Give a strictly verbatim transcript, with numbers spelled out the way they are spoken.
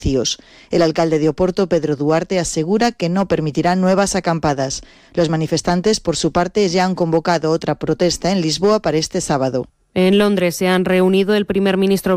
El alcalde de Oporto, Pedro Duarte, asegura que no permitirá nuevas acampadas. Los manifestantes, por su parte, ya han convocado otra protesta en Lisboa para este sábado. En Londres se han reunido el primer ministro